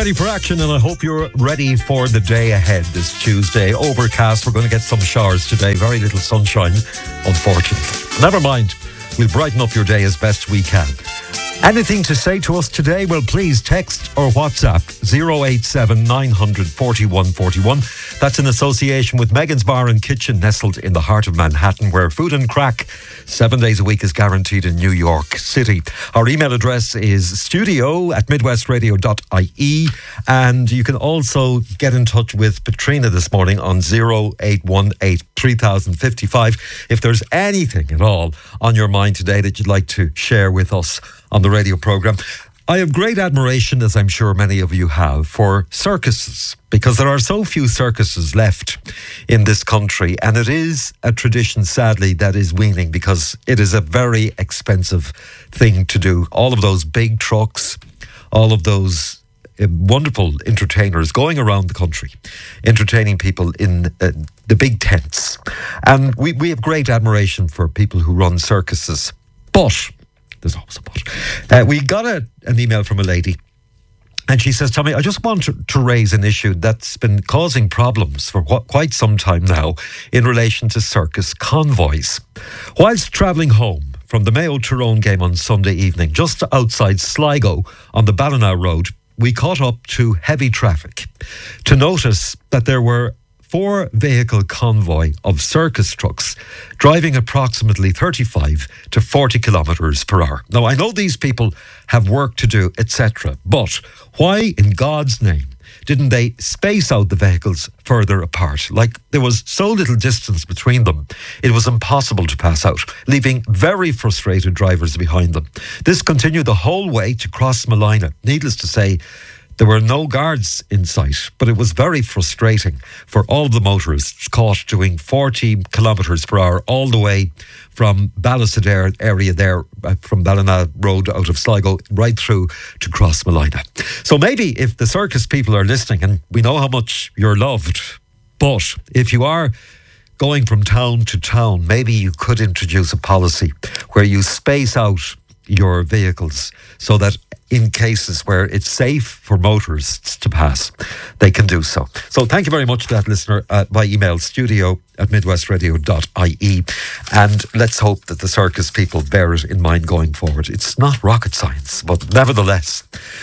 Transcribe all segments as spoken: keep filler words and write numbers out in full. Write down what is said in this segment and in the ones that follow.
ready for action, and I hope you're ready for the day ahead this Tuesday. Overcast, we're going to get some showers today. Very little sunshine, unfortunately. Never mind, we'll brighten up your day as best we can. Anything to say to us today? Well, please text or WhatsApp zero eight seven nine hundred forty-one forty-one. That's in association with Megan's Bar and Kitchen, nestled in the heart of Manhattan, where food and crack seven days a week is guaranteed in New York City. Our email address is studio at midwestradio dot I E, and you can also get in touch with Katrina this morning on zero eight one eight three thousand fifty-five if there's anything at all on your mind today that you'd like to share with us on the radio programme. I have great admiration, as I'm sure many of you have, for circuses, because there are so few circuses left in this country, and it is a tradition, sadly, that is waning, because it is a very expensive thing to do. All of those big trucks, all of those uh, wonderful entertainers going around the country, entertaining people in uh, the big tents. And we, we have great admiration for people who run circuses. But there's always a but. Uh, we got a, an email from a lady, and she says, Tommy, I just want to, to raise an issue that's been causing problems for wh- quite some time now in relation to circus convoys. Whilst travelling home from the Mayo Tyrone game on Sunday evening, just outside Sligo on the Ballina Road, we caught up to heavy traffic to notice that there were four vehicle convoy of circus trucks driving approximately thirty-five to forty kilometres per hour. Now, I know these people have work to do, et cetera, but why in God's name didn't they space out the vehicles further apart? Like, there was so little distance between them, it was impossible to pass out, leaving very frustrated drivers behind them. This continued the whole way to Crossmolina. Needless to say, there were no guards in sight, but it was very frustrating for all of the motorists caught doing forty kilometres per hour all the way from Ballysadare area there, uh, from Ballina Road out of Sligo, right through to Crossmolina. So maybe if the circus people are listening, and we know how much you're loved, but if you are going from town to town, maybe you could introduce a policy where you space out your vehicles so that in cases where it's safe for motorists to pass, they can do so. So thank you very much to that listener uh, by email, studio at midwestradio dot I E. And let's hope that the circus people bear it in mind going forward. It's not rocket science, but nevertheless.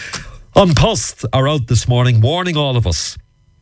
An Post are out this morning warning all of us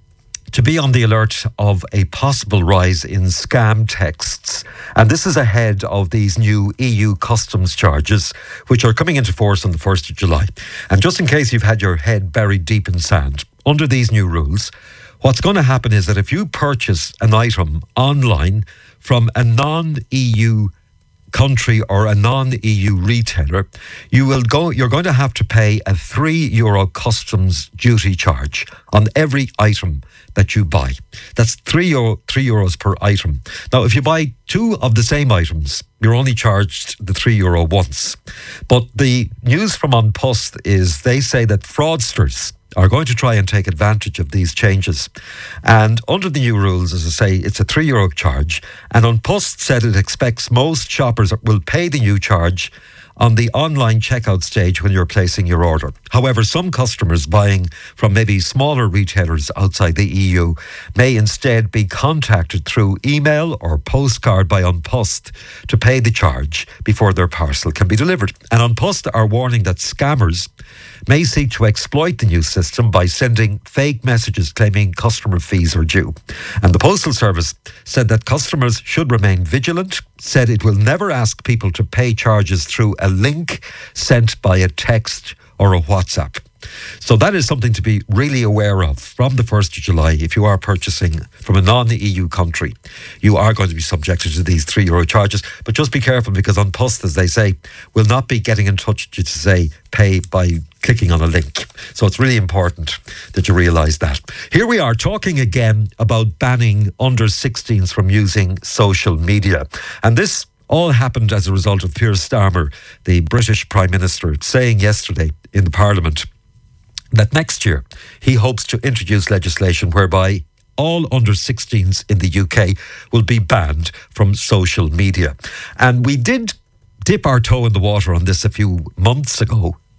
to be on the alert of a possible rise in scam texts. And this is ahead of these new E U customs charges, which are coming into force on the first of July. And just in case you've had your head buried deep in sand, under these new rules, what's going to happen is that if you purchase an item online from a non-E U country or a non-E U retailer, you will go you're going to have to pay a three euro customs duty charge on every item that you buy. That's three euro, three euros per item. Now, if you buy two of the same items, you're only charged the three euro once. But the news from An Post is they say that fraudsters are going to try and take advantage of these changes. And under the new rules, as I say, it's a three euro charge. And An Post said it expects most shoppers will pay the new charge on the online checkout stage when you're placing your order. However, some customers buying from maybe smaller retailers outside the E U may instead be contacted through email or postcard by An Post to pay the charge before their parcel can be delivered. And An Post are warning that scammers may seek to exploit the new system by sending fake messages claiming customer fees are due. And the Postal Service said that customers should remain vigilant, said it will never ask people to pay charges through a link sent by a text or a WhatsApp. So that is something to be really aware of from the first of July. If you are purchasing from a non-E U country, you are going to be subjected to these three euro charges. But just be careful, because An Post, as they say, will not be getting in touch with you to say pay by clicking on a link. So it's really important that you realise that. Here we are talking again about banning under sixteens from using social media. And this all happened as a result of Keir Starmer, the British Prime Minister, saying yesterday in the Parliament that next year he hopes to introduce legislation whereby all under sixteens in the U K will be banned from social media. And we did dip our toe in the water on this a few months ago,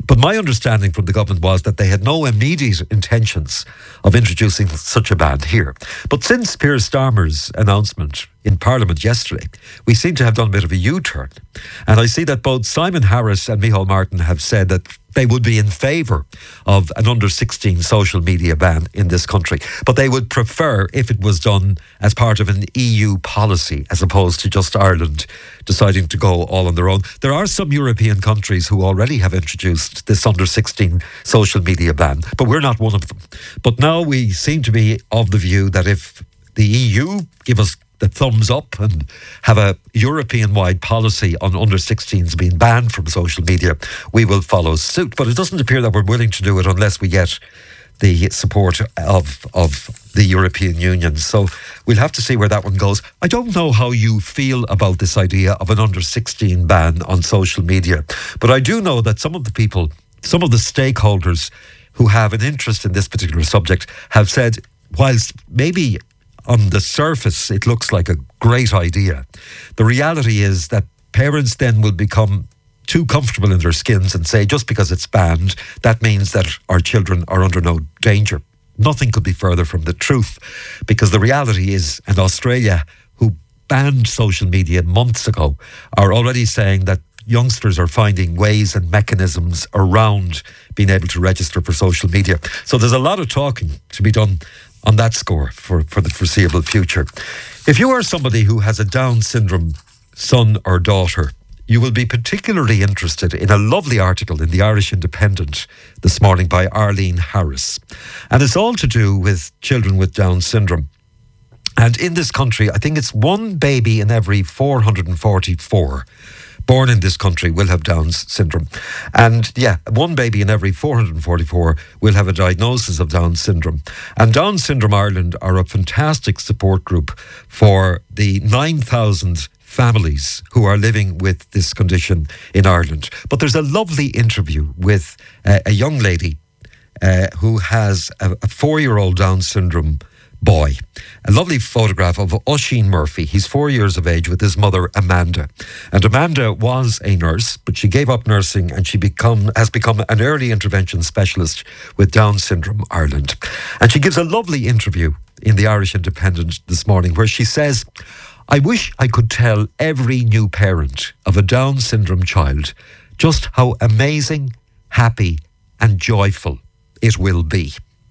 But my understanding from the government was that they had no immediate intentions of introducing such a ban here. But since Keir Starmer's announcement in Parliament yesterday, we seem to have done a bit of a U-turn. And I see that both Simon Harris and Micheál Martin have said that they would be in favour of an under sixteen social media ban in this country. But they would prefer if it was done as part of an E U policy as opposed to just Ireland deciding to go all on their own. There are some European countries who already have introduced this under sixteen social media ban, but we're not one of them. But now we seem to be of the view that if the E U give us the thumbs up and have a European-wide policy on under sixteens being banned from social media, we will follow suit. But it doesn't appear that we're willing to do it unless we get the support of of the European Union. So we'll have to see where that one goes. I don't know how you feel about this idea of an under sixteen ban on social media, but I do know that some of the people, some of the stakeholders who have an interest in this particular subject have said, whilst maybe on the surface it looks like a great idea, the reality is that parents then will become too comfortable in their skins and say just because it's banned, that means that our children are under no danger. Nothing could be further from the truth, because the reality is, and Australia, who banned social media months ago, are already saying that youngsters are finding ways and mechanisms around being able to register for social media. So there's a lot of talking to be done on that score for, for the foreseeable future. If you are somebody who has a Down syndrome son or daughter, you will be particularly interested in a lovely article in the Irish Independent this morning by Arlene Harris. And it's all to do with children with Down syndrome. And in this country, I think it's one baby in every four hundred forty-four born in this country will have Down syndrome. And yeah, one baby in every four hundred forty-four will have a diagnosis of Down syndrome. And Down Syndrome Ireland are a fantastic support group for the nine thousand families who are living with this condition in Ireland. But there's a lovely interview with uh, a young lady uh, who has a, a four-year-old Down syndrome boy. A lovely photograph of Oisin Murphy. He's four years of age with his mother, Amanda. And Amanda was a nurse, but she gave up nursing and she become has become an early intervention specialist with Down Syndrome Ireland. And she gives a lovely interview in the Irish Independent this morning where she says, "I wish I could tell every new parent of a Down syndrome child just how amazing, happy and joyful it will be.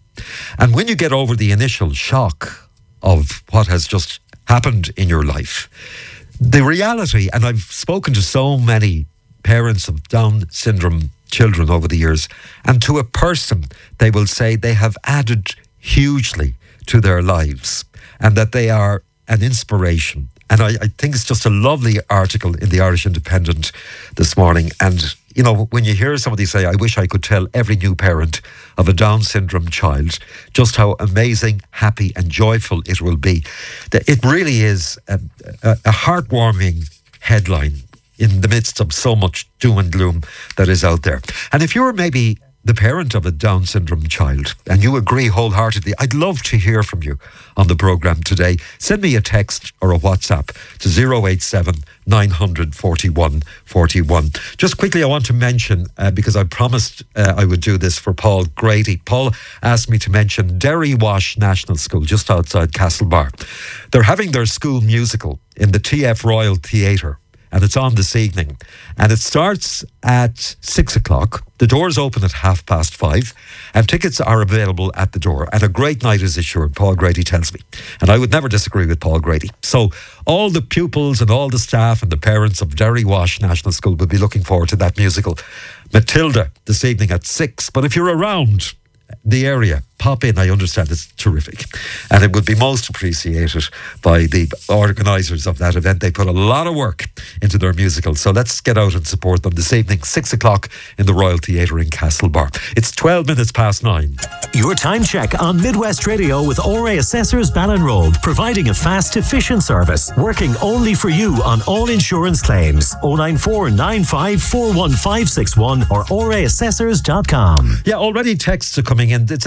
And when you get over the initial shock of what has just happened in your life, the reality," and I've spoken to so many parents of Down syndrome children over the years, and to a person, they will say they have added hugely to their lives and that they are an inspiration. And I, I think it's just a lovely article in the Irish Independent this morning. And, you know, when you hear somebody say, "I wish I could tell every new parent of a Down syndrome child just how amazing, happy and joyful it will be," that it really is a, a, a heartwarming headline in the midst of so much doom and gloom that is out there. And if you're maybe the parent of a Down syndrome child and you agree wholeheartedly, I'd love to hear from you on the programme today. Send me a text or a WhatsApp to zero eight seven nine hundred forty-one forty-one. Just quickly, I want to mention, uh, because I promised uh, I would do this for Paul Grady. Paul asked me to mention Derry Wash National School just outside Castlebar. They're having their school musical in the T F Royal Theatre, and it's on this evening. And it starts at six o'clock. The doors open at half past five, and tickets are available at the door. And a great night is assured, Paul Grady tells me. And I would never disagree with Paul Grady. So all the pupils and all the staff and the parents of Derry Wash National School will be looking forward to that musical. Matilda this evening at six. But if you're around the area, pop in. I understand it's terrific, and it would be most appreciated by the organisers of that event. They put a lot of work into their musical, so let's get out and support them this evening, six o'clock in the Royal Theatre in Castlebar. It's twelve minutes past nine. Your time check on Midwest Radio with O R A Assessors Ballinroad, providing a fast, efficient service, working only for you on all insurance claims. oh nine four nine five four one five six one or O R A assessors dot com. Yeah, already texts are coming in. This one says, "I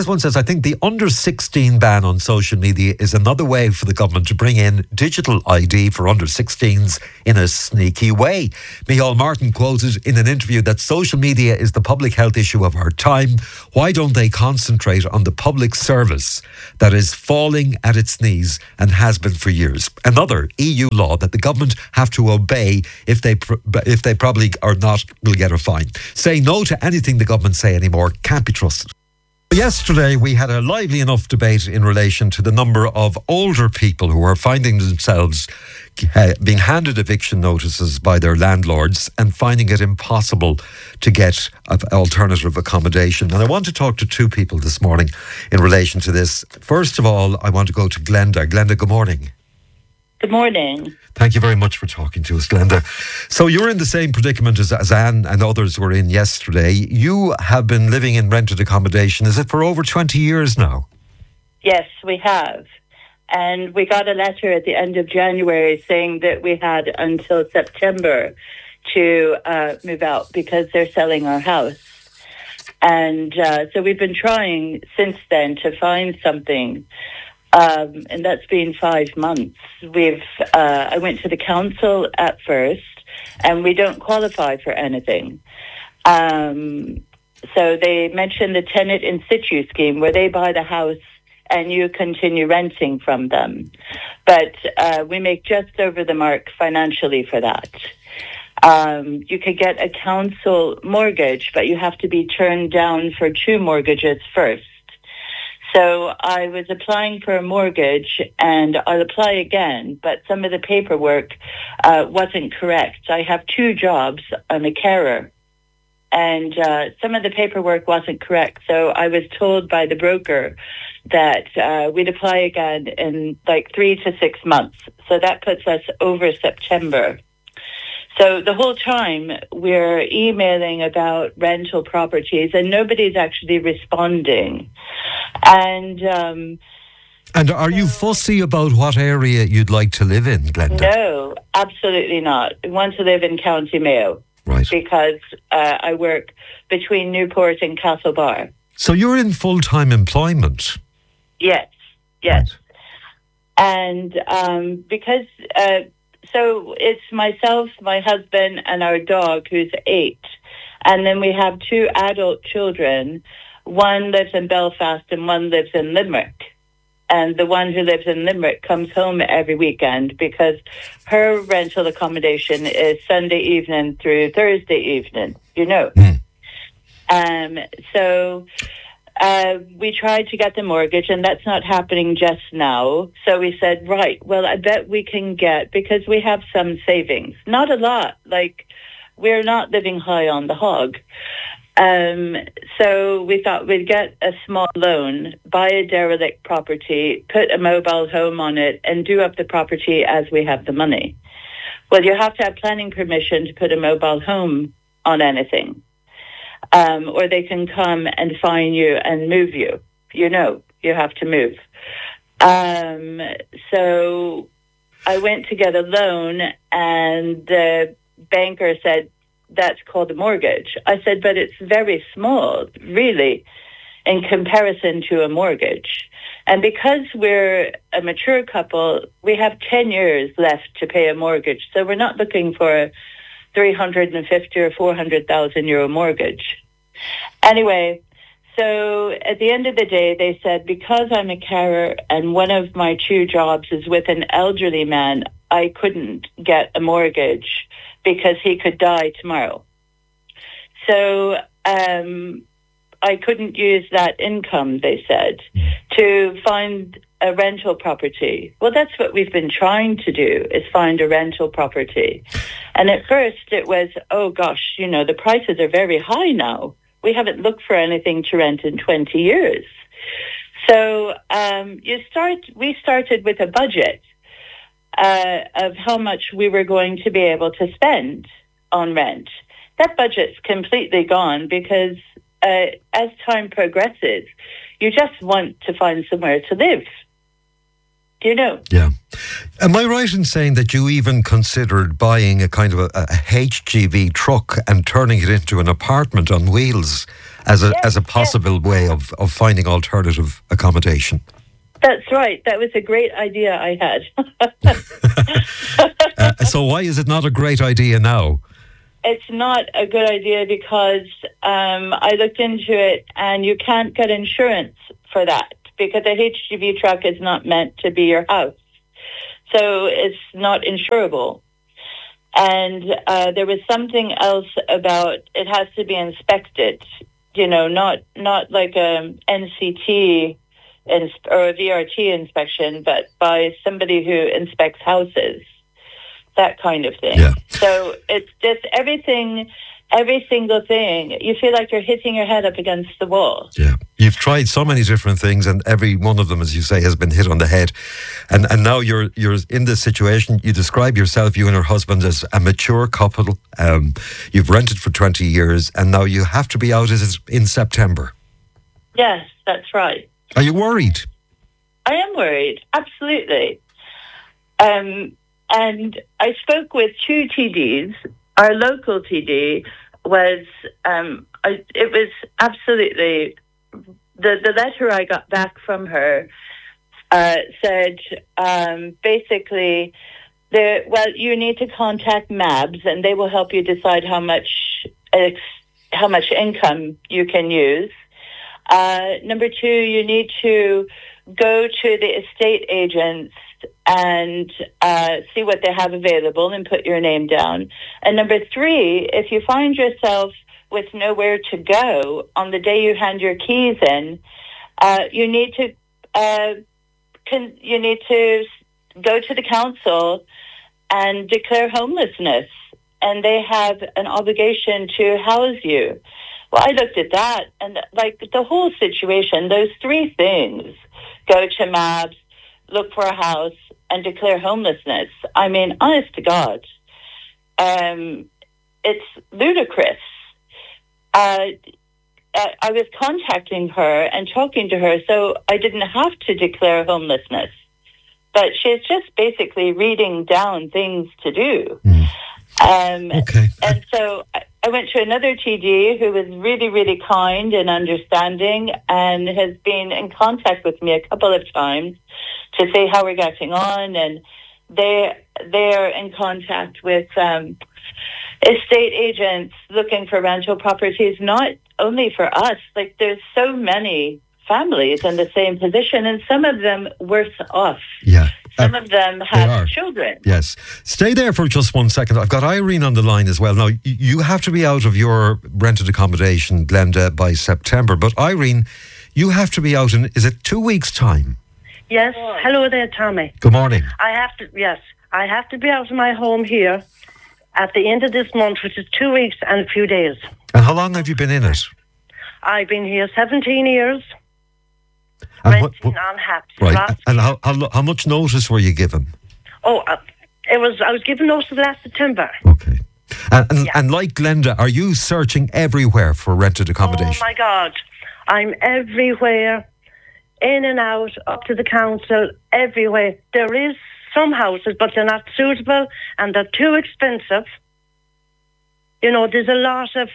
think the under sixteen ban on social media is another way for the government to bring in digital I D for under sixteens in a sneaky way. Micheál Martin quoted in an interview that social media is the public health issue of our time. Why don't they concentrate on the public service that is falling at its knees and has been for years? Another E U law that the government have to obey if they pr- if they probably are not will get a fine. Say no to anything the government say anymore can't be trusted. Yesterday, we had a lively enough debate in relation to the number of older people who are finding themselves uh, being handed eviction notices by their landlords and finding it impossible to get alternative accommodation. And I want to talk to two people this morning in relation to this. First of all, I want to go to Glenda. Glenda, good morning. Good morning. Thank you very much for talking to us, Glenda. So you're in the same predicament as, as Anne and others were in yesterday. You have been living in rented accommodation, is it for over twenty years now? Yes, we have. And we got a letter at the end of January saying that we had until September to uh, move out because they're selling our house. And uh, so we've been trying since then to find something. Um, and that's been five months. We've. Uh, I went to the council at first, and we don't qualify for anything. Um, so they mentioned the tenant in situ scheme, where they buy the house and you continue renting from them. But uh, we make just over the mark financially for that. Um, you could get a council mortgage, but you have to be turned down for two mortgages first. So I was applying for a mortgage, and I'll apply again, but some of the paperwork uh, wasn't correct. I have two jobs. I'm a carer, and uh, some of the paperwork wasn't correct. So I was told by the broker that uh, we'd apply again in like three to six months. So that puts us over September. So the whole time we're emailing about rental properties and nobody's actually responding. And um, and are you fussy about what area you'd like to live in, Glenda? No, absolutely not. I want to live in County Mayo. Right. Because uh, I work between Newport and Castlebar. So you're in full-time employment? Yes, yes. Right. And um, because... Uh, So it's myself, my husband, and our dog, who's eight. And then we have two adult children. One lives in Belfast and one lives in Limerick. And the one who lives in Limerick comes home every weekend because her rental accommodation is Sunday evening through Thursday evening, you know. Mm. Um, so... Uh, we tried to get the mortgage, and that's not happening just now. So we said, right, well, I bet we can get, because we have some savings. Not a lot. Like, we're not living high on the hog. Um, so we thought we'd get a small loan, buy a derelict property, put a mobile home on it, and do up the property as we have the money. Well, you have to have planning permission to put a mobile home on anything. Um, or they can come and fine you and move you. You know, you have to move. Um, so I went to get a loan, and the banker said, that's called a mortgage. I said, but it's very small, really, in comparison to a mortgage. And because we're a mature couple, we have ten years left to pay a mortgage. So we're not looking for a three hundred fifty or four hundred thousand euro mortgage. Anyway, so at the end of the day, they said, because I'm a carer and one of my two jobs is with an elderly man, I couldn't get a mortgage because he could die tomorrow. So um, I couldn't use that income, they said, to find a rental property. Well, that's what we've been trying to do, is find a rental property. And at first it was, oh gosh, you know, the prices are very high now. We haven't looked for anything to rent in twenty years. So um, you start. we started with a budget uh, of how much we were going to be able to spend on rent. That budget's completely gone because uh, as time progresses, you just want to find somewhere to live. Do you know? Yeah. Am I right in saying that you even considered buying a kind of a, a H G V truck and turning it into an apartment on wheels as a Yes, as a possible yes. way of, of finding alternative accommodation. That's right. That was a great idea I had. uh, so why is it not a great idea now? It's not a good idea because um, I looked into it and you can't get insurance for that because a H G V truck is not meant to be your house. So it's not insurable. And uh, there was something else about it has to be inspected, you know, not not like a N C T ins- or a V R T inspection, but by somebody who inspects houses, that kind of thing. Yeah. So it's just everything, every single thing. You feel like you're hitting your head up against the wall. Yeah. You've tried so many different things and every one of them, as you say, has been hit on the head. And and now you're you're in this situation. You describe yourself, you and your husband, as a mature couple. Um, you've rented for twenty years and now you have to be out in September. Yes, that's right. Are you worried? I am worried, absolutely. Um, and I spoke with two T Ds. Our local T D was, um, I, it was absolutely, the, the letter I got back from her uh, said um, basically, the, well, you need to contact M A B S and they will help you decide how much ex, how much income you can use. Uh, number two, you need to go to the estate agents and uh, see what they have available and put your name down. And number three, if you find yourself with nowhere to go on the day you hand your keys in, uh, you need to uh, can, you need to go to the council and declare homelessness, and they have an obligation to house you. Well, I looked at that, and like the whole situation, those three things, go to M A B S, look for a house, and declare homelessness. I mean, honest to God, um, it's ludicrous. Uh, I was contacting her and talking to her, so I didn't have to declare homelessness. But she's just basically reading down things to do. Mm. Um, okay. And so I went to another T D who was really, really kind and understanding and has been in contact with me a couple of times to say how we're getting on. And they, they're in contact with um, estate agents looking for rental properties, not only for us. Like, there's so many families in the same position, and some of them worse off. Yeah. Some uh, of them have children. Yes. Stay there for just one second. I've got Irene on the line as well. Now, you have to be out of your rented accommodation, Glenda, by September. But Irene, you have to be out in, is it two weeks' time? Yes. Hello there, Tommy. Good morning. I have to, yes, I have to be out of my home here at the end of this month, which is two weeks and a few days. And how long have you been in it? I've been here seventeen years. And renting what, what, unhappy. right. And how, how how much notice were you given? Oh, uh, it was. I was given notice last September. Okay. And and, Yeah. and like Glenda, are you searching everywhere for rented accommodation? Oh my God, I'm everywhere, in and out, up to the council, everywhere. There is some houses, but they're not suitable and they're too expensive. You know, there's a lot of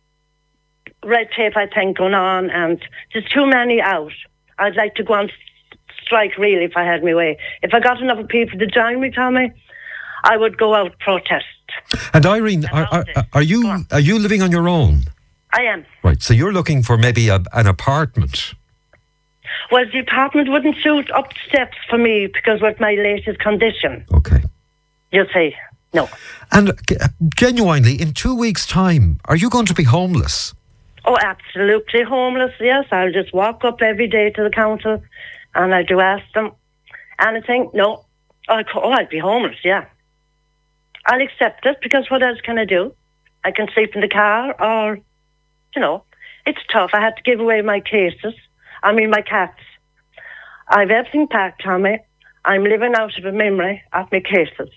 red tape, I think, going on, and there's too many out. I'd like to go on strike, really, if I had my way. If I got enough people to join me, Tommy, I would go out protest. And Irene, are, are, are you are you living on your own? I am. Right, so you're looking for maybe a, an apartment. Well, the apartment wouldn't suit up the steps for me because with my latest condition. Okay. You see, no. And uh, genuinely, in two weeks' time, are you going to be homeless? Oh, absolutely homeless, yes. I'll just walk up every day to the council and I do ask them anything. No. I'll, oh, I'd be homeless, yeah. I'll accept it because what else can I do? I can sleep in the car or, you know, it's tough. I had to give away my cases. I mean, my cats. I've everything packed, Tommy. I'm living out of a memory of my cases.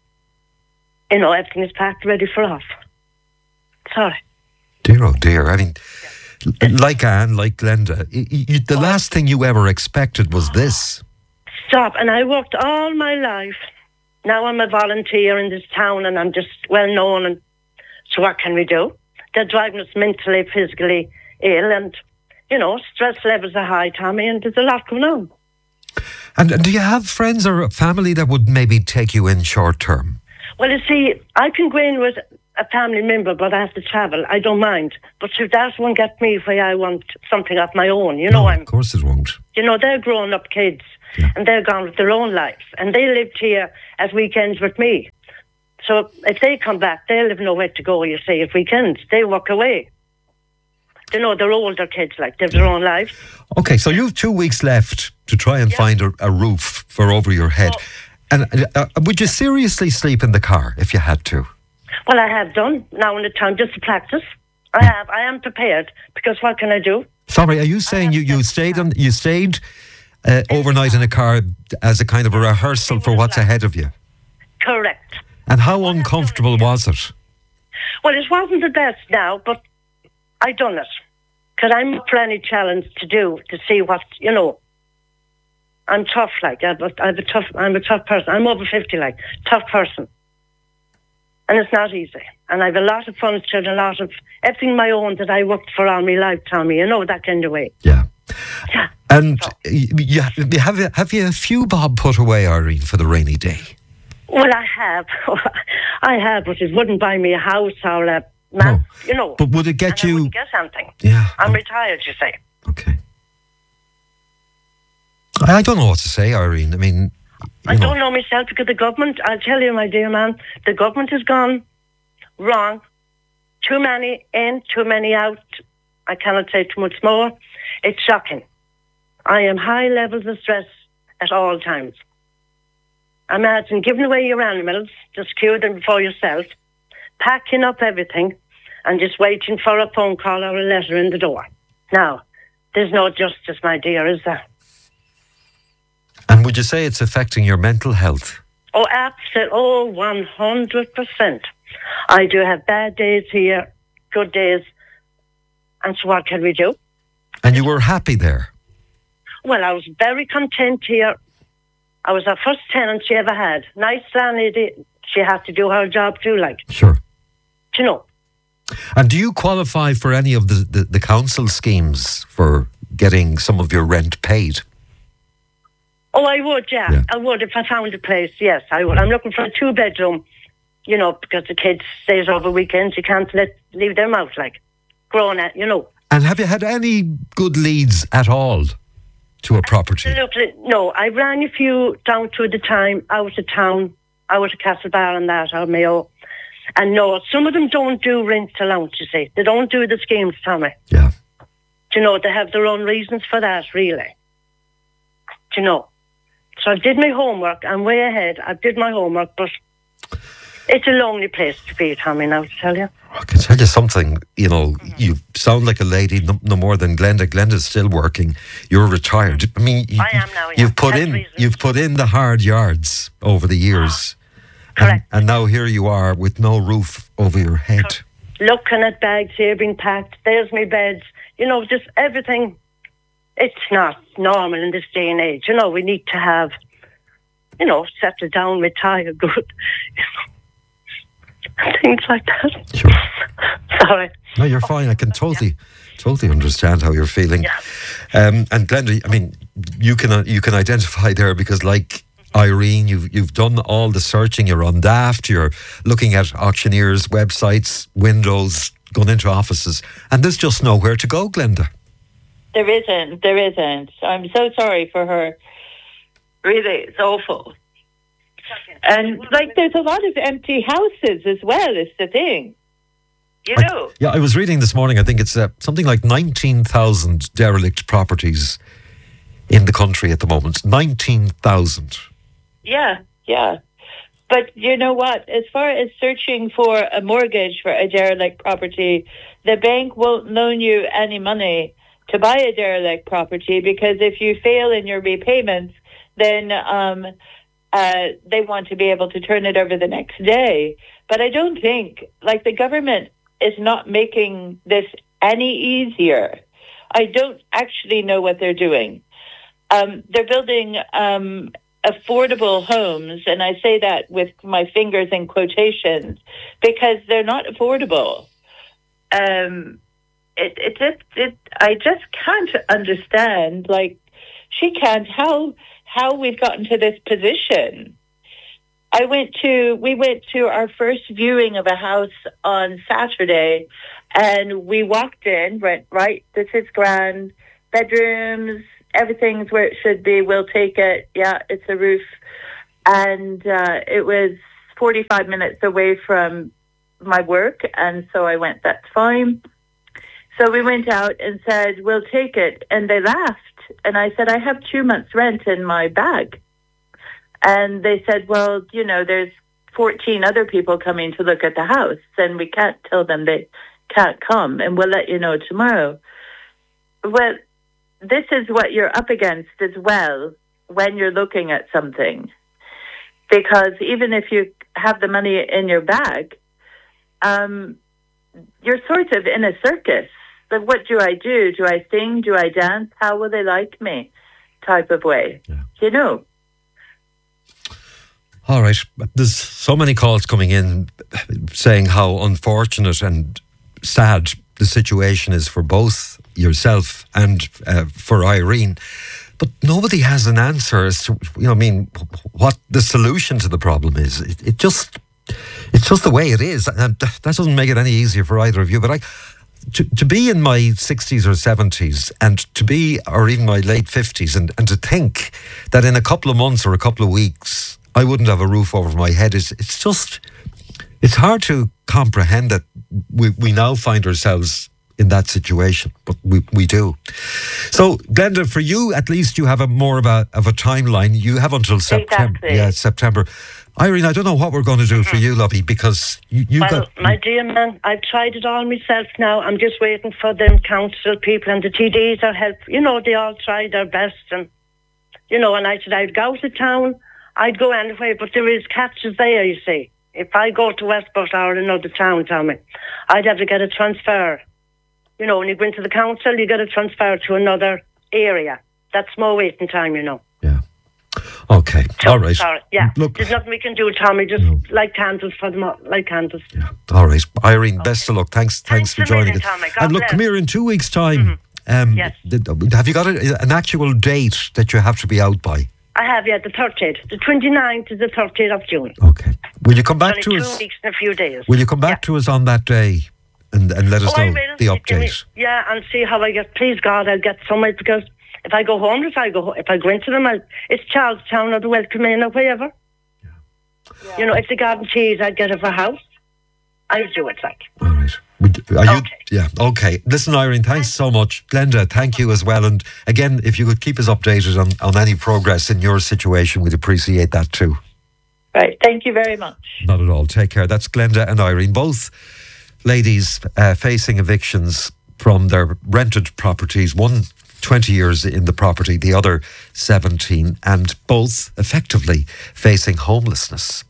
You know, everything is packed, ready for off. Sorry. Dear, oh dear. I mean, like Anne, like Glenda, y- y- the last thing you ever expected was this. Stop. And I worked all my life. Now I'm a volunteer in this town and I'm just well known. And so what can we do? They're driving us mentally, physically ill and, you know, stress levels are high, Tommy, and there's a lot going on. And, and do you have friends or family that would maybe take you in short term? Well, you see, I can go in with a family member, but I have to travel. I don't mind. But if that won't get me where I want something of my own, you know, no, I'm... of course it won't. You know, they're grown-up kids, yeah. and they're gone with their own lives, and they lived here at weekends with me. So if they come back, they'll have nowhere to go, you see, at weekends. They walk away. You know, they're older kids, like, they have their own lives. Okay, so you have two weeks left to try and yeah. find a, a roof for over your head. Oh. And uh, would you seriously sleep in the car if you had to? Well, I have done now in the time, just to practice. I have. I am prepared, because what can I do? Sorry, are you saying you, you stayed on you stayed uh, overnight in a car as a kind of a rehearsal for what's ahead of you? Correct. And how uncomfortable was it? Well, it wasn't the best now, but I done it. Because I'm up for any challenge to do, to see what, you know. I'm tough, like, I'm a, I'm a tough, I'm a tough person. I'm over fifty, like, tough person. And it's not easy. And I have a lot of furniture and a lot of everything my own that I worked for all my life, Tommy. You know, that kind of way. Yeah. Yeah. And so. you, have, you, have you a few bob put away, Irene, for the rainy day? Well, I have. I have, but it wouldn't buy me a house or a man, no. you know. But would it get and you... I wouldn't get something. Yeah. I'm retired, you say. Okay. I don't know what to say, Irene. I mean... I know. don't know myself, because the government, I'll tell you, my dear man, the government has gone wrong. Too many in, too many out. I cannot say too much more. It's shocking. I am high levels of stress at all times. Imagine giving away your animals, just cure them for yourself, packing up everything, and just waiting for a phone call or a letter in the door. Now, there's no justice, my dear, is there? And would you say it's affecting your mental health? Oh, absolutely. Oh, one hundred percent. I do have bad days here, good days. And so what can we do? And you were happy there? Well, I was very content here. I was the first tenant she ever had. Nice landlady. She had to do her job too, like. Sure. Do you know? And do you qualify for any of the, the, the council schemes for getting some of your rent paid? Oh, I would, yeah. yeah. I would if I found a place, yes, I would. I'm looking for a two-bedroom, you know, because the kids stays over weekends. You can't let leave them out, like, grown at, you know. And have you had any good leads at all to a property? Absolutely. No, I ran a few down to the time, out of town, out of Castlebar and that, or Mayo. And no, some of them don't do rent allowance, you see. They don't do the schemes, Tommy. Yeah. Do you know, they have their own reasons for that, really. Do you know? So I did my homework. I'm way ahead. I did my homework, but it's a lonely place to be, Tommy, now to tell you. I can tell you something, you know, you sound like a lady no, no more than Glenda. Glenda's still working. You're retired. I mean, you, I am now, yeah. You've put That's in reasons. you've put in the hard yards over the years. Correct. And, and now here you are with no roof over your head. Looking at bags here being packed. There's my beds. You know, just everything. It's not normal in this day and age. You know, we need to have, you know, settle down, retire good. Things like that. Sure. Sorry. No, you're fine. I can totally, totally understand how you're feeling. Yeah. Um, and Glenda, I mean, you can uh, you can identify there because, like Irene, you've you've done all the searching. You're on Daft. You're looking at auctioneers' websites, windows, gone into offices, and there's just nowhere to go, Glenda. There isn't. There isn't. I'm so sorry for her. Really, it's awful. And, like, there's a lot of empty houses as well, is the thing. You know? I, yeah, I was reading this morning, I think it's uh, something like nineteen thousand derelict properties in the country at the moment. nineteen thousand. Yeah, yeah. But you know what? As far as searching for a mortgage for a derelict property, the bank won't loan you any money to buy a derelict property, because if you fail in your repayments, then um, uh, they want to be able to turn it over the next day. But I don't think, like, the government is not making this any easier. I don't actually know what they're doing. Um, they're building um, affordable homes, and I say that with my fingers in quotations, because they're not affordable. Um it, it just, it, I just can't understand, like, she can't, how, how we've gotten to this position. I went to, we went to our first viewing of a house on Saturday, and we walked in, went, right, this is grand, bedrooms, everything's where it should be, we'll take it, yeah, it's a roof. And uh, it was forty-five minutes away from my work, and so I went, that's fine. So we went out and said, we'll take it, and they laughed. And I said, I have two months' rent in my bag. And they said, well, you know, there's fourteen other people coming to look at the house, and we can't tell them they can't come, and we'll let you know tomorrow. Well, this is what you're up against as well when you're looking at something. Because even if you have the money in your bag, um, you're sort of in a circus. Like, what do I do? Do I sing? Do I dance? How will they like me? Type of way. Yeah. You know? All right. There's so many calls coming in saying how unfortunate and sad the situation is for both yourself and uh, for Irene. But nobody has an answer as to, you know, I mean, what the solution to the problem is. It, it just, it's just the way it is. And that doesn't make it any easier for either of you. But I, to, to be in my sixties or seventies and to be, or even my late fifties, and, and to think that in a couple of months or a couple of weeks, I wouldn't have a roof over my head, is it's just, it's hard to comprehend that we, we now find ourselves in that situation, but we, we do. So, Glenda, for you, at least you have a more of a of a timeline. You have until September. Exactly. Yeah, September. Irene, I don't know what we're going to do mm-hmm. for you, lovey, because you, you've well, got... my dear man, I've tried it all myself now. I'm just waiting for them council people and the T Ds are help. You know, they all try their best, and, you know, and I said I'd go to town, I'd go anyway, but there is catches there, you see. If I go to Westport or another town, Tommy, I'd have to get a transfer. You know, when you go into the council, you get a transfer to another area. That's more waiting time, you know. Yeah. Okay. So, all right. Sorry. Yeah. Look, there's nothing we can do, Tommy. Just no. light candles for them, light candles. Yeah. All right. Irene, okay. Best of luck. Thanks, Thanks thanks for joining us. And look, bless. come here in two weeks' time. Mm-hmm. Um, yes. Have you got a, an actual date that you have to be out by? I have, yeah, the thirtieth. The twenty-ninth is the thirtieth of June. Okay. Will you come back Only to two us? two weeks and a few days. Will you come back yeah. to us on that day and, and let us oh, know the update? Me, yeah, and see how I get. Please, God, I'll get somewhere, because if I go home, if I go, if I go into them, I'll, it's Charlestown or the Welcome Inn or whatever. Yeah. Yeah. You know, if the garden cheese, I'd get it for a house. I'll do it, like. All right. Are you, okay. Yeah, okay. Listen, Irene, thanks so much. Glenda, thank you as well. And again, if you could keep us updated on, on any progress in your situation, we'd appreciate that too. Right. Thank you very much. Not at all. Take care. That's Glenda and Irene, both ladies uh, facing evictions from their rented properties. One twenty years in the property, the other seventeen, and both effectively facing homelessness.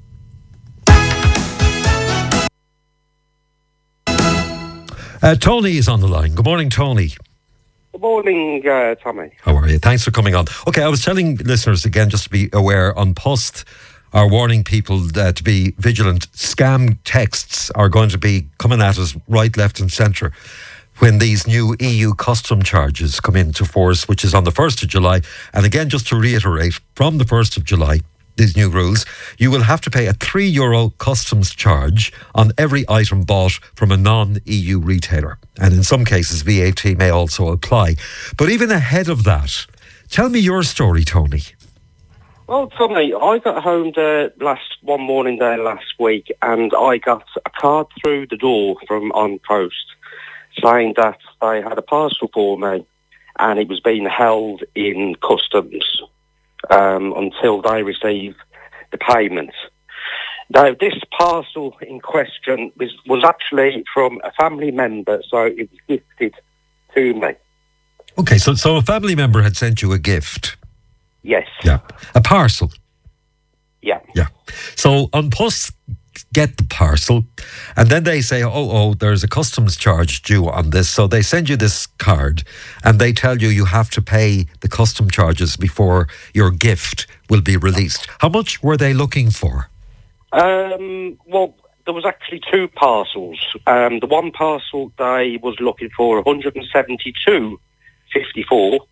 Uh, Tony is on the line. Good morning, Tony. Good morning, uh, Tommy. How are you? Thanks for coming on. Okay, I was telling listeners again, just to be aware, on Post are warning people uh, to be vigilant. Scam texts are going to be coming at us right, left and centre when these new E U custom charges come into force, which is on the first of July. And again, just to reiterate, from the first of July, these new rules, you will have to pay a three euro customs charge on every item bought from a non-E U retailer. And in some cases, V A T may also apply. But even ahead of that, tell me your story, Tony. Well, Tommy, I got home there last one morning there last week, and I got a card through the door from On Post saying that they had a parcel for me and it was being held in customs um, until they receive the payment. Now, this parcel in question was, was actually from a family member, so it was gifted to me. Okay, so so a family member had sent you a gift. Yes. Yeah. A parcel. Yeah. Yeah. So on Post get the parcel and then they say, oh, oh, there's a customs charge due on this. So they send you this card and they tell you you have to pay the custom charges before your gift will be released. How much were they looking for? Um, well, there was actually two parcels. Um, the one parcel they was looking for one hundred seventy-two fifty-four,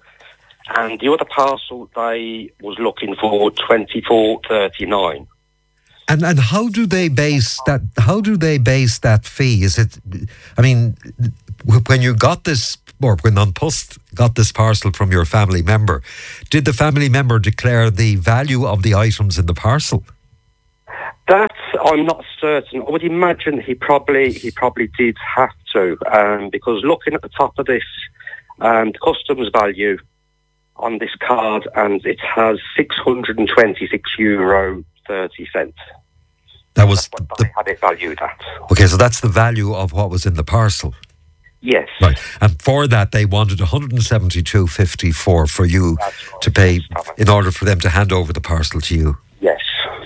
and the other parcel they was looking for twenty-four thirty-nine. And and how do they base that? How do they base that fee? Is it? I mean, when you got this, or when An Post got this parcel from your family member, did the family member declare the value of the items in the parcel? That I'm not certain. I would imagine he probably he probably did have to, um, because looking at the top of this, um, the customs value on this card, and it has six hundred twenty-six euro thirty cents. That was that's what the, they had it valued at. Okay, so that's the value of what was in the parcel. Yes. Right. And for that, they wanted one hundred seventy-two fifty-four for you right, to pay yes, in order for them to hand over the parcel to you. Yes.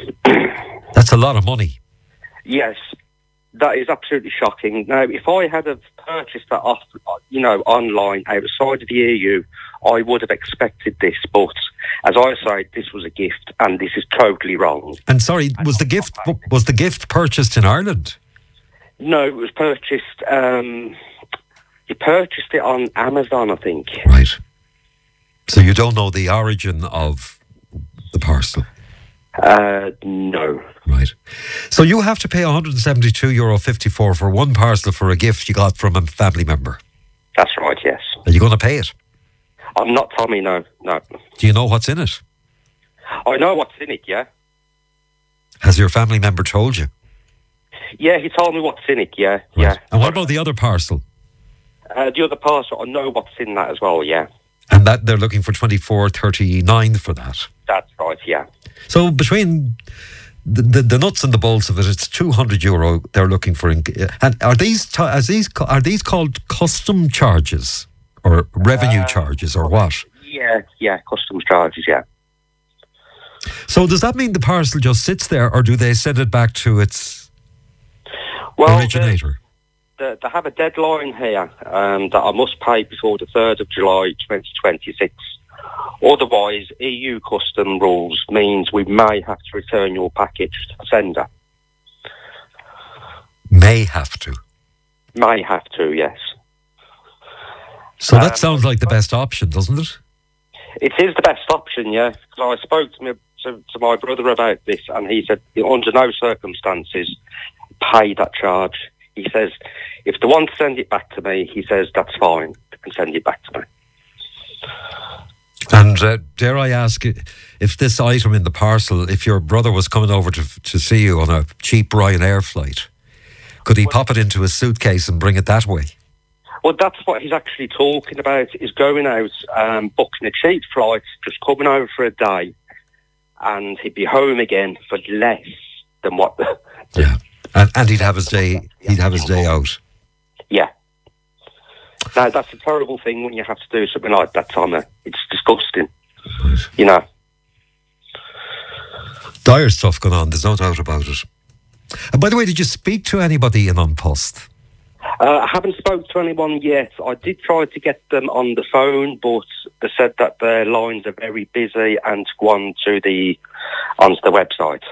That's a lot of money. Yes. That is absolutely shocking. Now, if I had have purchased that off, you know, online outside of the E U, I would have expected this. But as I say, this was a gift, and this is totally wrong. And sorry, was the gift was the gift purchased in Ireland? No, it was purchased. Um, you purchased it on Amazon, I think. Right. So you don't know the origin of the parcel. Uh, no. Right. So you have to pay one hundred seventy-two euro fifty-four for one parcel for a gift you got from a family member. That's right, yes. Are you going to pay it? I'm not Tommy, no, no. Do you know what's in it? I know what's in it, yeah. Has your family member told you? Yeah, he told me what's in it, yeah, Right. yeah. And what about the other parcel? Uh, the other parcel, I know what's in that as well, yeah. And that they're looking for twenty-four thirty-nine for that. That's right, yeah. So between the, the, the nuts and the bolts of it, it's two hundred euro they're looking for. In, and are these t- as these are these called custom charges or revenue Uh, charges or what? Yeah, yeah, customs charges, yeah. So does that mean the parcel just sits there, or do they send it back to its Well, originator? They, they, they have a deadline here um, that I must pay before the third of July twenty twenty-six. Otherwise, E U custom rules means we may have to return your package to the sender. May have to. May have to, yes. So that Um, sounds like the best option, doesn't it? It is the best option, yeah. Because I spoke to, me, to, to my brother about this, and he said, under no circumstances, pay that charge. He says, if they want to send it back to me, he says, that's fine. They can send it back to me. And uh, dare I ask, if this item in the parcel, if your brother was coming over to to see you on a cheap Ryanair flight, could he pop it into a suitcase and bring it that way? Well, that's what he's actually talking about, is going out, um, booking a cheap flight, just coming over for a day, and he'd be home again for less than what the... Yeah, and, and he'd have his day. He'd have his day out. Yeah. Now, that's a terrible thing when you have to do something like that, Tommy. It's disgusting. Right. You know. Dire stuff going on, there's no doubt about it. And by the way, did you speak to anybody in An Post? Uh, I haven't spoke to anyone yet. I did try to get them on the phone, but they said that their lines are very busy and to go on to the, onto the website.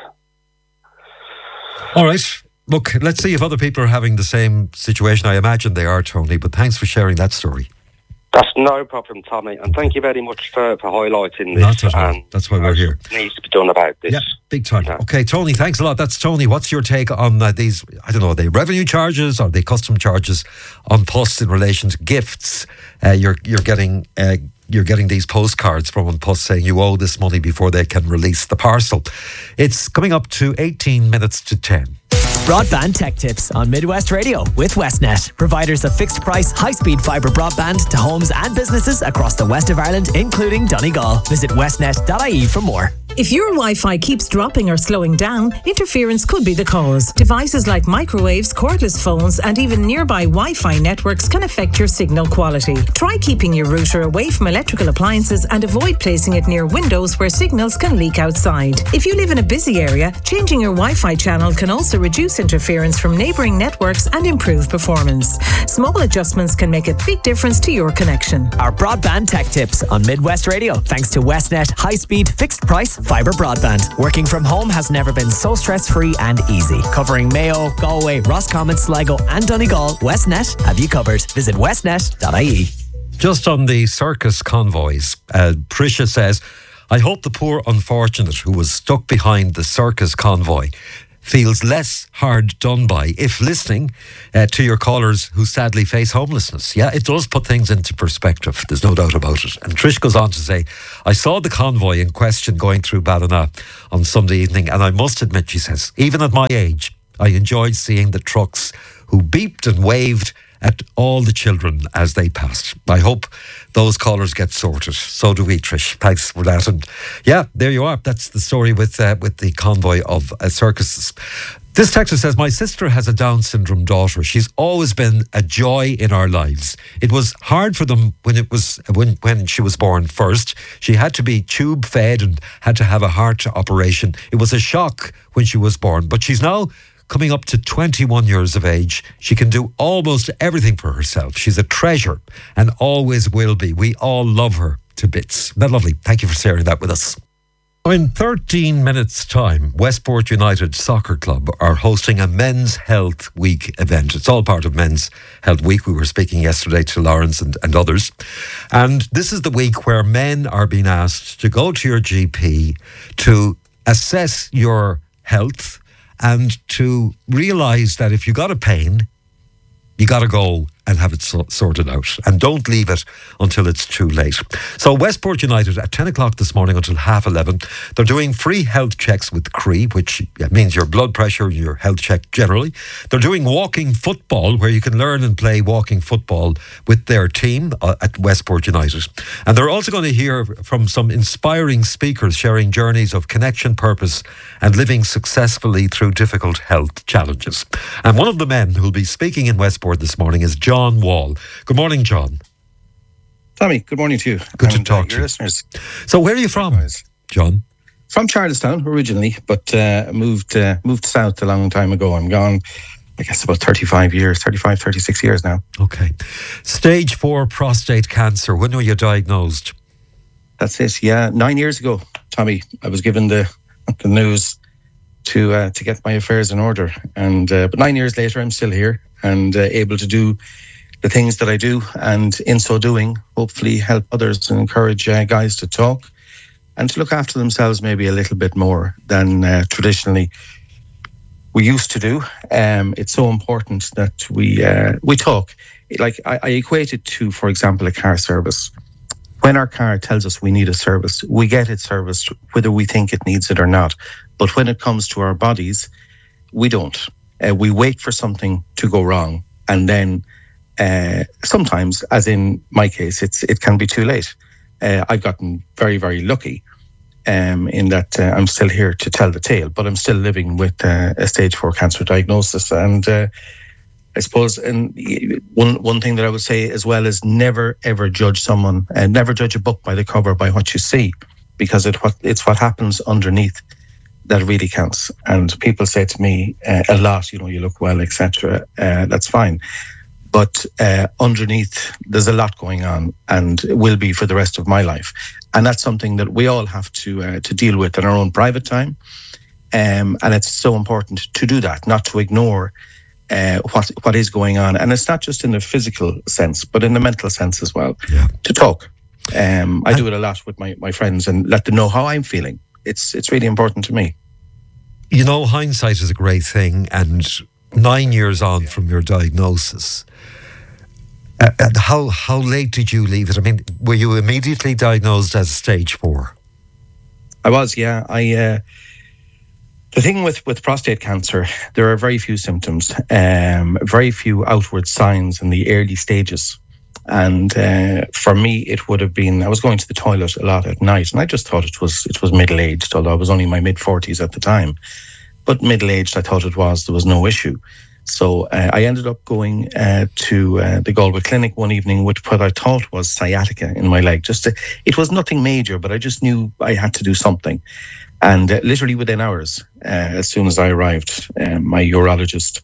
All right. Look, let's see if other people are having the same situation. I imagine they are, Tony, but thanks for sharing that story. That's no problem, Tommy, and thank you very much for, for highlighting this. Not at all. And that's why we're here. It needs to be done about this. Yeah, big time. Yeah. Okay, Tony, thanks a lot. That's Tony. What's your take on uh, these, I don't know, are they revenue charges? Are they custom charges on Post in relation to gifts? Uh, you're you're getting... Uh, You're getting these postcards from An Post saying you owe this money before they can release the parcel. It's coming up to eighteen minutes to ten. Broadband Tech Tips on Midwest Radio with Westnet, providers of fixed price, high speed fibre broadband to homes and businesses across the west of Ireland, including Donegal. Visit westnet dot I E for more. If your Wi-Fi keeps dropping or slowing down, interference could be the cause. Devices like microwaves, cordless phones, and even nearby Wi-Fi networks can affect your signal quality. Try keeping your router away from electrical appliances and avoid placing it near windows where signals can leak outside. If you live in a busy area, changing your Wi-Fi channel can also reduce interference from neighbouring networks and improve performance. Small adjustments can make a big difference to your connection. Our Broadband Tech Tips on Midwest Radio, thanks to Westnet high speed fixed price fibre broadband. Working from home has never been so stress-free and easy. Covering Mayo, Galway, Roscommon, Sligo and Donegal, Westnet have you covered. Visit westnet dot I E. Just on the circus convoys, uh, Prisha says, I hope the poor unfortunate who was stuck behind the circus convoy feels less hard done by if listening uh, to your callers who sadly face homelessness. Yeah, it does put things into perspective. There's no doubt about it. And Trish goes on to say, I saw the convoy in question going through Ballina on Sunday evening, and I must admit, she says, even at my age, I enjoyed seeing the trucks who beeped and waved at all the children as they passed. I hope those callers get sorted. So do we, Trish. Thanks for that. And yeah, there you are. That's the story with uh, with the convoy of uh, circuses. This texter says, my sister has a Down syndrome daughter. She's always been a joy in our lives. It was hard for them when it was when, when she was born first. She had to be tube fed and had to have a heart operation. It was a shock when she was born, but she's now coming up to twenty-one years of age. She can do almost everything for herself. She's a treasure and always will be. We all love her to bits. Isn't that lovely? Thank you for sharing that with us. In thirteen minutes' time, Westport United Soccer Club are hosting a Men's Health Week event. It's all part of Men's Health Week. We were speaking yesterday to Lawrence and, and others. And this is the week where men are being asked to go to your G P to assess your health and to realise that if you got a pain, you got to go and have it so- sorted out. And don't leave it until it's too late. So Westport United at ten o'clock this morning until half eleven, they're doing free health checks with C R E, which means your blood pressure, your health check generally. They're doing walking football, where you can learn and play walking football with their team uh, at Westport United. And they're also going to hear from some inspiring speakers sharing journeys of connection, purpose and living successfully through difficult health challenges. And one of the men who'll be speaking in Westport this morning is John Wall. Good morning, John. Tommy, good morning to you. Good and, to talk uh, to your you. listeners. So where are you from, Likewise. John? From Charlestown originally, but uh, moved uh, moved south a long time ago. I'm gone, I guess, about thirty-five years, thirty-five, thirty-six years now. Okay. Stage four prostate cancer. When were you diagnosed? That's it, yeah. Nine years ago, Tommy, I was given the the news to uh, to get my affairs in order. And uh, but nine years later, I'm still here and uh, able to do the things that I do, and in so doing, hopefully help others and encourage uh, guys to talk and to look after themselves maybe a little bit more than uh, traditionally we used to do. Um, it's so important that we uh, we talk. Like I, I equate it to, for example, a car service. When our car tells us we need a service, we get it serviced whether we think it needs it or not. But when it comes to our bodies, we don't. Uh, we wait for something to go wrong, and then uh, sometimes, as in my case, it's it can be too late. Uh, I've gotten very, very lucky um, in that uh, I'm still here to tell the tale, but I'm still living with uh, a stage four cancer diagnosis. And uh, I suppose, and one one thing that I would say as well is never ever judge someone, and never judge a book by the cover, by what you see, because it what it's what happens underneath that really counts. And people say to me uh, a lot, you know, you look well, et cetera. Uh, that's fine, but uh, underneath there's a lot going on, and it will be for the rest of my life. And that's something that we all have to uh, to deal with in our own private time. Um, and it's so important to do that, not to ignore Uh, what what is going on. And it's not just in the physical sense, but in the mental sense as well. Yeah. To talk. Um, I do it a lot with my, my friends and let them know how I'm feeling. It's it's really important to me. You know, hindsight is a great thing, and nine years on from your diagnosis, uh, and how how late did you leave it? I mean, were you immediately diagnosed as stage four? I was, yeah. I uh, The thing with, with prostate cancer, there are very few symptoms, um, very few outward signs in the early stages. And uh, for me, it would have been, I was going to the toilet a lot at night, and I just thought it was it was middle-aged, although I was only in my mid-forties at the time. But middle-aged, I thought it was, there was no issue. So uh, I ended up going uh, to uh, the Galway Clinic one evening with what I thought was sciatica in my leg. Just to, it was nothing major, but I just knew I had to do something. And uh, literally within hours, uh, as soon as I arrived, uh, my urologist,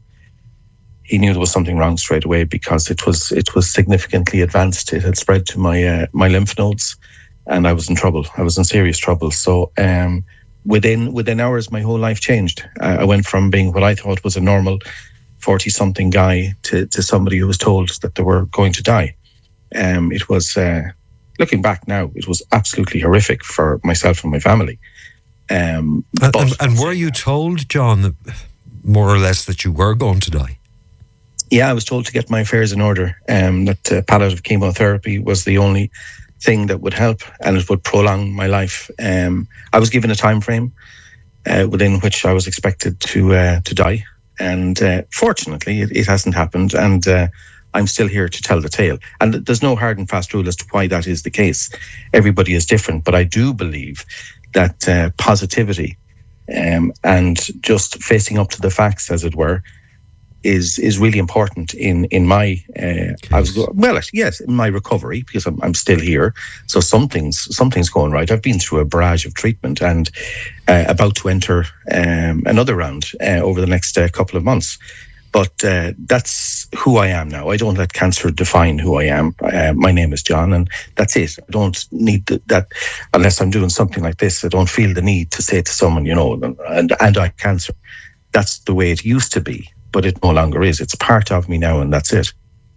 he knew there was something wrong straight away, because it was it was significantly advanced. It had spread to my uh, my lymph nodes, and I was in trouble. I was in serious trouble. So um, within within hours, my whole life changed. I, I went from being what I thought was a normal forty-something guy to, to somebody who was told that they were going to die. Um, it was, uh, looking back now, it was absolutely horrific for myself and my family. Um, and, but, and, and were you told, John, more or less that you were going to die? Yeah, I was told to get my affairs in order, um, that uh, palliative chemotherapy was the only thing that would help and it would prolong my life. Um, I was given a time frame uh, within which I was expected to uh, to die. And uh, fortunately, it, it hasn't happened. And uh, I'm still here to tell the tale. And there's no hard and fast rule as to why that is the case. Everybody is different. But I do believe that uh, positivity um, and just facing up to the facts, as it were, is is really important in in my uh, I was well yes in my recovery, because I'm, I'm still here, so something's something's going right. I've been through a barrage of treatment and uh, about to enter um, another round uh, over the next uh, couple of months. But uh, that's who I am now. I don't let cancer define who I am. Uh, my name is John, and that's it. I don't need the, that unless I'm doing something like this. I don't feel the need to say to someone, you know, and and I have cancer. That's the way it used to be. But it no longer is. It's part of me now, and that's it.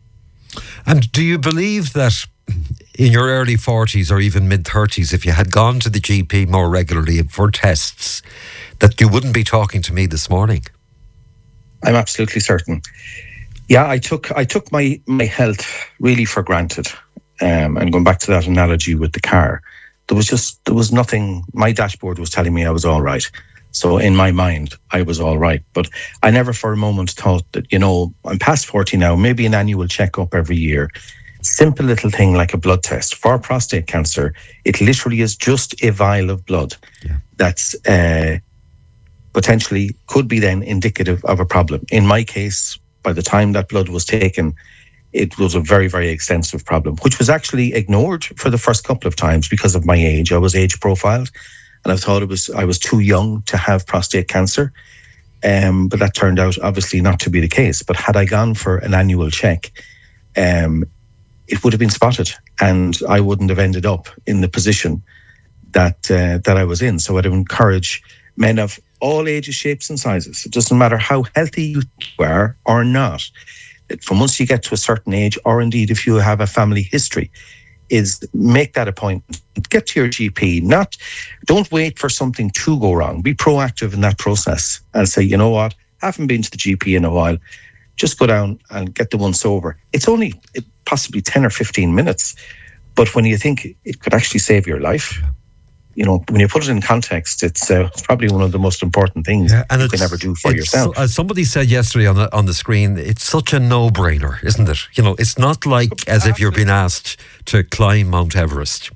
And do you believe that in your early forties or even mid-thirties, if you had gone to the G P more regularly for tests, that you wouldn't be talking to me this morning? I'm absolutely certain. Yeah, I took I took my, my health really for granted. Um, and going back to that analogy with the car, there was just, there was nothing, my dashboard was telling me I was all right. So in my mind, I was all right. But I never for a moment thought that, you know, I'm past forty now, maybe an annual checkup every year. Simple little thing like a blood test. For prostate cancer, it literally is just a vial of blood yeah. that's uh, potentially could be then indicative of a problem. In my case, by the time that blood was taken, it was a very, very extensive problem, which was actually ignored for the first couple of times because of my age. I was age profiled. And I thought it was I was too young to have prostate cancer. Um, but that turned out obviously not to be the case. But had I gone for an annual check, um, it would have been spotted and I wouldn't have ended up in the position that uh, that I was in. So I'd encourage men of all ages, shapes and sizes. It doesn't matter how healthy you are or not. From once you get to a certain age, or indeed if you have a family history, is make that appointment, get to your G P, not, don't wait for something to go wrong. Be proactive in that process and say, you know what, haven't been to the G P in a while, just go down and get the once over. It's only possibly ten or fifteen minutes, but when you think it could actually save your life, you know, when you put it in context, it's, uh, it's probably one of the most important things yeah, and you can ever do for yourself. As somebody said yesterday on the, on the screen, it's such a no-brainer, isn't it? You know, it's not like as if you're being asked to climb Mount Everest.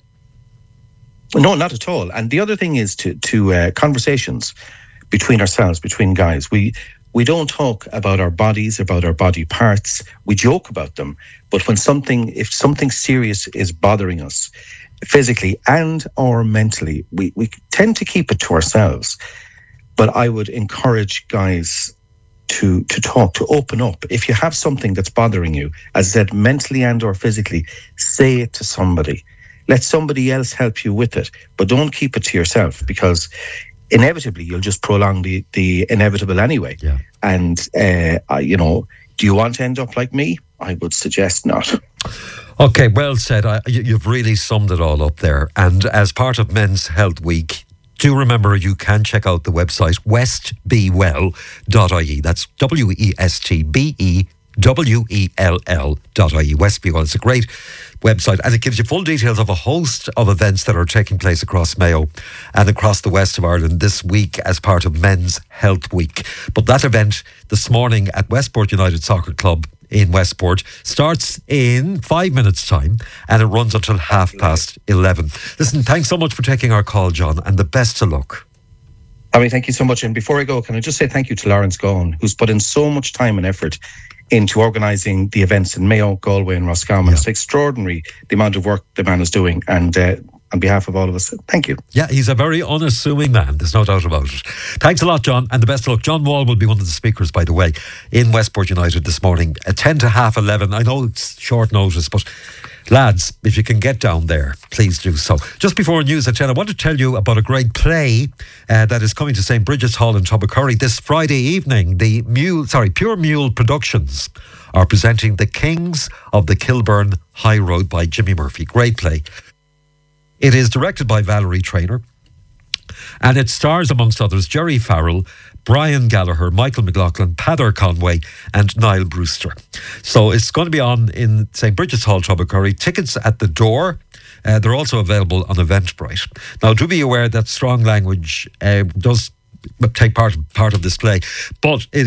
No, not at all. And the other thing is to to uh, conversations between ourselves, between guys. We we don't talk about our bodies, about our body parts. We joke about them. But when something, if something serious is bothering us, physically and or mentally, we, we tend to keep it to ourselves. But I would encourage guys to to talk, to open up. If you have something that's bothering you, as I said, mentally and or physically, say it to somebody. Let somebody else help you with it, but don't keep it to yourself, because inevitably you'll just prolong the, the inevitable anyway. Yeah. And, uh, I, you know, do you want to end up like me? I would suggest not. Okay, well said. I, you've really summed it all up there. And as part of Men's Health Week, do remember you can check out the website west be well dot I E. That's W E S T B E W E L L dot I E. Westbewell. It's a great website and it gives you full details of a host of events that are taking place across Mayo and across the west of Ireland this week as part of Men's Health Week. But that event this morning at Westport United Soccer Club in Westport starts in five minutes time and it runs until half past eleven. Listen, thanks so much for taking our call, John, and the best of luck. I mean, thank you so much. And before I go, can I just say thank you to Lawrence Gaughan, who's put in so much time and effort into organising the events in Mayo, Galway and Roscommon. Yeah. It's extraordinary the amount of work the man is doing, and uh, on behalf of all of us, thank you. Yeah, he's a very unassuming man, there's no doubt about it. Thanks a lot, John, and the best of luck. John Wall will be one of the speakers, by the way, in Westport United this morning at ten to half eleven. I know it's short notice, but Lads, if you can get down there, please do so. Just before news at ten, I want to tell you about a great play uh, that is coming to Saint Bridget's Hall in Tubbercurry this Friday evening. The Mule, sorry, Pure Mule Productions are presenting The Kings of the Kilburn High Road by Jimmy Murphy. Great play. It is directed by Valerie Traynor, and it stars, amongst others, Jerry Farrell, Brian Gallagher, Michael McLaughlin, Pather Conway and Niall Brewster. So it's going to be on in Saint Bridget's Hall, Tubbercurry. Tickets at the door. Uh, they're also available on Eventbrite. Now, do be aware that strong language uh, does take part, part of this play, but it